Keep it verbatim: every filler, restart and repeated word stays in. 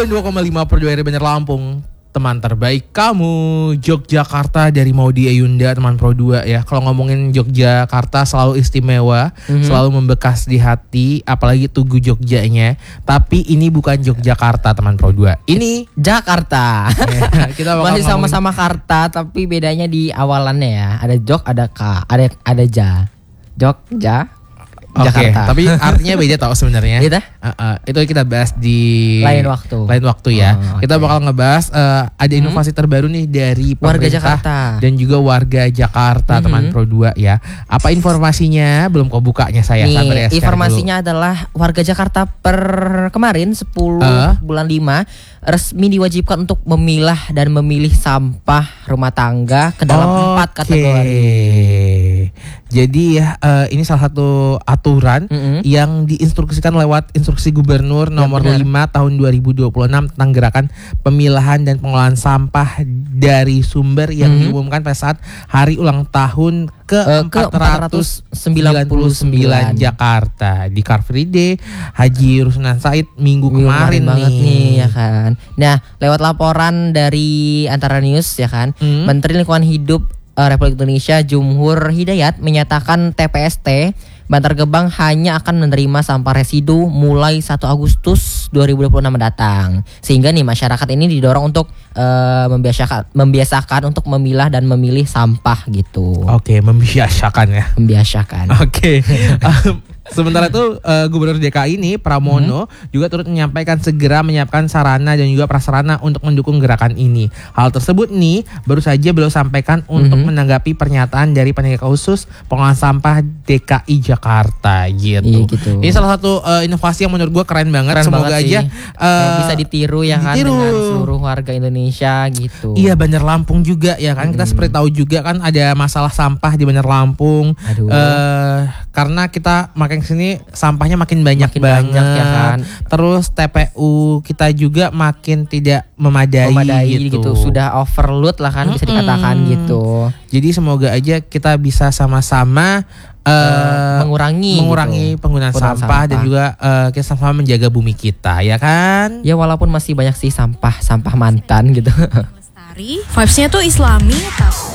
sembilan puluh dua koma lima per dua R Bener Lampung. Teman terbaik kamu, Yogyakarta dari Maudy Ayunda, teman Pro dua ya. Kalau ngomongin Yogyakarta selalu istimewa, mm-hmm. selalu membekas di hati, apalagi Tugu Jogjanya. Tapi ini bukan Yogyakarta teman Pro dua. Ini Jakarta. Ya, kita masih sama-sama Karta, tapi bedanya di awalannya ya. Ada Jog, ada K, ada ada Ja. Jogja. Oke, okay, Jakarta. tapi artinya beda tau sebenarnya. Gitu? Uh, uh, itu kita bahas di lain waktu. Lain waktu ya. Oh, okay. Kita bakal ngebahas uh, ada inovasi hmm. terbaru nih dari warga Jakarta dan juga warga Jakarta, mm-hmm. teman Pro dua ya. Apa informasinya? Belum kau bukanya saya. Nih, sabar ya, informasinya dulu. Adalah warga Jakarta per kemarin sepuluh uh. bulan lima resmi diwajibkan untuk memilah dan memilih sampah rumah tangga ke dalam okay. empat kategori. Jadi ya uh, ini salah satu aturan mm-hmm. yang diinstruksikan lewat instruksi Gubernur nomor ya, lima tahun dua ribu dua puluh enam tentang gerakan pemilahan dan pengelolaan sampah dari sumber yang mm-hmm. diumumkan pada saat hari ulang tahun ke empat ratus sembilan puluh sembilan Jakarta di Car Free Day Haji Rusnan Said minggu, minggu kemarin, kemarin banget nih. nih ya kan. Nah, lewat laporan dari Antara News ya kan, mm. Menteri Lingkungan Hidup Republik Indonesia Jumhur Hidayat menyatakan T P S T Bantar Gebang hanya akan menerima sampah residu mulai satu Agustus dua ribu dua puluh enam mendatang. Sehingga nih masyarakat ini didorong untuk uh, membiasakan membiasakan untuk memilah dan memilih sampah gitu. Oke, membiasakan ya. Membiasakan. Oke. Sementara itu uh, Gubernur D K I ini Pramono hmm. juga turut menyampaikan segera menyiapkan sarana dan juga prasarana untuk mendukung gerakan ini. Hal tersebut nih baru saja beliau sampaikan untuk hmm. menanggapi pernyataan dari Panitia Khusus Pengelolaan Sampah D K I Jakarta gitu. Iya, gitu. Ini salah satu uh, inovasi yang menurut gue keren banget. Keren Semoga banget aja uh, bisa ditiru ya ditiru. kan dengan seluruh warga Indonesia gitu. Iya, Bandar Lampung juga ya kan. Hmm. Kita seperti tahu juga kan ada masalah sampah di Bandar Lampung. Aduh. Uh, karena kita makin kesini sampahnya makin banyak makin banget banyak, ya kan. Terus T P U kita juga makin tidak memadai, memadai gitu. gitu. Sudah overload lah kan, mm-hmm. bisa dikatakan gitu. Jadi semoga aja kita bisa sama-sama uh, mengurangi mengurangi gitu. penggunaan sampah, sampah dan juga uh, kita sama-sama menjaga bumi kita ya kan. Ya walaupun masih banyak sih sampah sampah mantan gitu. Vibes-nya tuh Islami tapi